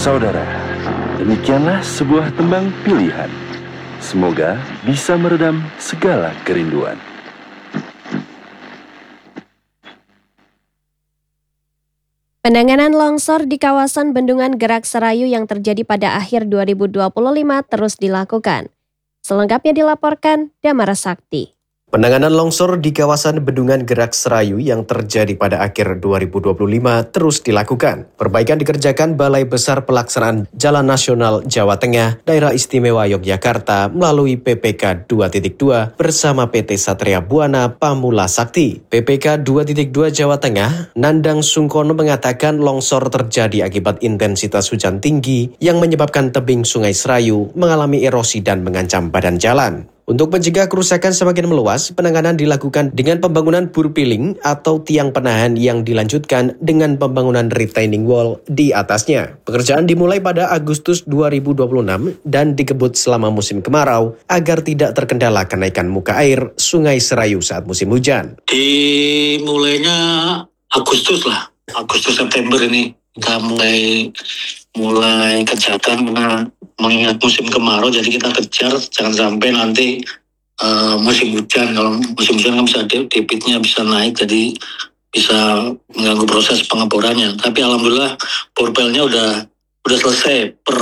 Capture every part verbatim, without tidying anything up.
Saudara, demikianlah sebuah tembang pilihan. Semoga bisa meredam segala kerinduan. Penanganan longsor di kawasan Bendungan Gerak Serayu yang terjadi pada akhir dua ribu dua puluh lima terus dilakukan. Selengkapnya dilaporkan Damara Sakti. Penanganan longsor di kawasan Bendungan Gerak Serayu yang terjadi pada akhir dua ribu dua puluh lima terus dilakukan. Perbaikan dikerjakan Balai Besar Pelaksanaan Jalan Nasional Jawa Tengah, Daerah Istimewa Yogyakarta melalui P P K dua titik dua bersama P T Satria Buana Pamula Sakti. P P K dua titik dua Jawa Tengah, Nandang Sungkono mengatakan longsor terjadi akibat intensitas hujan tinggi yang menyebabkan tebing Sungai Serayu mengalami erosi dan mengancam badan jalan. Untuk mencegah kerusakan semakin meluas, penanganan dilakukan dengan pembangunan burpiling atau tiang penahan yang dilanjutkan dengan pembangunan retaining wall di atasnya. Pekerjaan dimulai pada Agustus dua ribu dua puluh enam dan dikebut selama musim kemarau agar tidak terkendala kenaikan muka air Sungai Serayu saat musim hujan. Dimulainya Agustus lah, Agustus September ini kita mulai mulai kerjakan karena mengingat musim kemarau, jadi kita kejar jangan sampai nanti uh, musim hujan. Kalau musim hujan kan bisa debitnya bisa naik, jadi bisa mengganggu proses pengeborannya. Tapi alhamdulillah borpelnya udah udah selesai per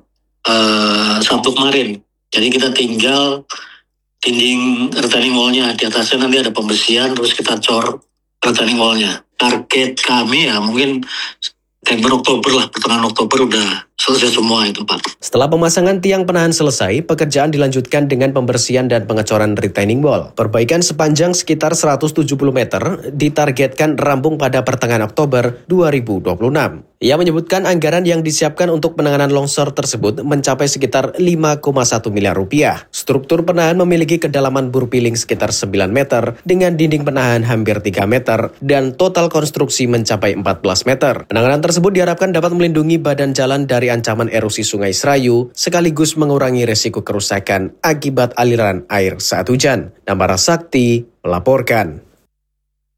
uh, Sabtu kemarin. Jadi kita tinggal dinding retaining wall-nya, di atasnya nanti ada pembersihan, terus kita cor retaining wall-nya. Target kami ya mungkin September Oktober lah, pertengahan Oktober udah selesai semua itu Pak. Setelah pemasangan tiang penahan selesai, pekerjaan dilanjutkan dengan pembersihan dan pengecoran retaining wall. Perbaikan sepanjang sekitar seratus tujuh puluh meter ditargetkan rampung pada pertengahan Oktober dua ribu dua puluh enam. Ia menyebutkan anggaran yang disiapkan untuk penanganan longsor tersebut mencapai sekitar lima koma satu miliar rupiah. Struktur penahan memiliki kedalaman burpiling sekitar sembilan meter dengan dinding penahan hampir tiga meter dan total konstruksi mencapai empat belas meter. Penanganan tersebut diharapkan dapat melindungi badan jalan dari ancaman erosi Sungai Serayu sekaligus mengurangi resiko kerusakan akibat aliran air saat hujan. Damara Sakti melaporkan.